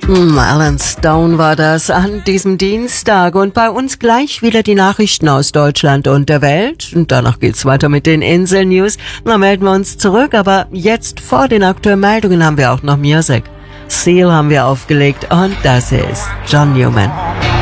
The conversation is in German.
Alan Stone war das an diesem Dienstag und bei uns gleich wieder die Nachrichten aus Deutschland und der Welt. Und danach geht's weiter mit den Insel-News. Dann melden wir uns zurück, aber jetzt vor den aktuellen Meldungen haben wir auch noch Music. Seal haben wir aufgelegt und das ist John Newman.